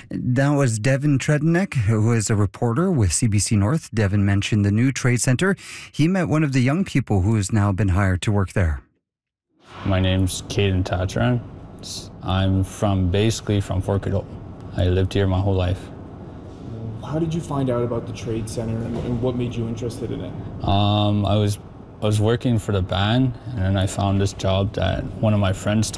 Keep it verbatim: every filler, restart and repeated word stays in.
That was Devin Tredenek, who is a reporter with C B C North. Devin mentioned the new trade center. He met one of the young people who has now been hired to work there. My name's Caden Tatran. I'm from basically from Fort Cadeau. I lived here my whole life. How did you find out about the trade center and, and what made you interested in it? Um, I was I was working for the band, and then I found this job that one of my friends told